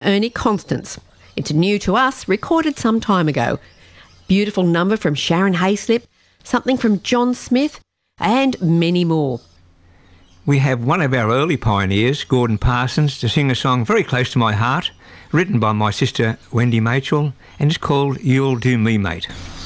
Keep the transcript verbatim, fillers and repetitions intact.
Ernie Constance. It's new to us, recorded some time ago. Beautiful number from Sharon Hayslip, something from John Smith, and many more. We have one of our early pioneers, Gordon Parsons, to sing a song very close to my heart, written by my sister Wendy Machel, and it's called You'll Do Me Mate.